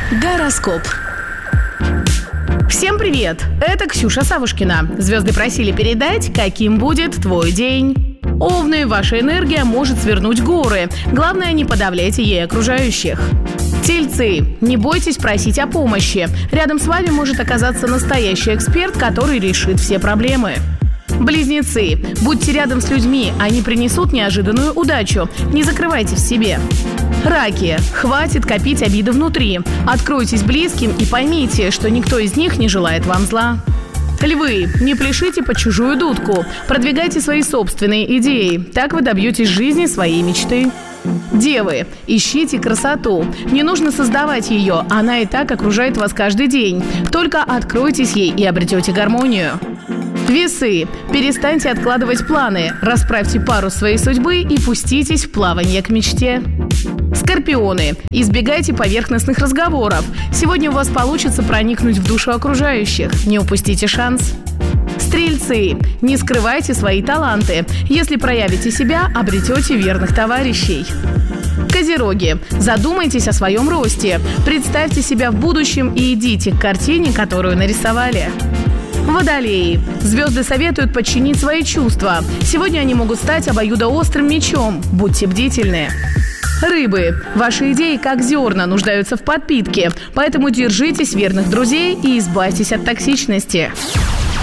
Гороскоп. Всем привет! Это Ксюша Савушкина. Звезды просили передать, каким будет твой день. Овны, ваша энергия может свернуть горы. Главное, не подавляйте ей окружающих. Тельцы, не бойтесь просить о помощи. Рядом с вами может оказаться настоящий эксперт, который решит все проблемы. Близнецы, будьте рядом с людьми, они принесут неожиданную удачу. Не закрывайте в себе. Раки, хватит копить обиды внутри. Откройтесь близким и поймите, что никто из них не желает вам зла. Львы, не пляшите под чужую дудку. Продвигайте свои собственные идеи. Так вы добьетесь жизни своей мечты. Девы, ищите красоту. Не нужно создавать ее, она и так окружает вас каждый день. Только откройтесь ей и обретете гармонию. Весы, перестаньте откладывать планы, расправьте парус своей судьбы и пуститесь в плавание к мечте. Скорпионы, избегайте поверхностных разговоров. Сегодня у вас получится проникнуть в душу окружающих. Не упустите шанс. Стрельцы, не скрывайте свои таланты. Если проявите себя, обретете верных товарищей. Козероги, задумайтесь о своем росте. Представьте себя в будущем и идите к картине, которую нарисовали. Водолеи. Звезды советуют подчинить свои чувства. Сегодня они могут стать обоюдоострым мечом. Будьте бдительны. Рыбы. Ваши идеи, как зерна, нуждаются в подпитке. Поэтому держитесь верных друзей и избавьтесь от токсичности.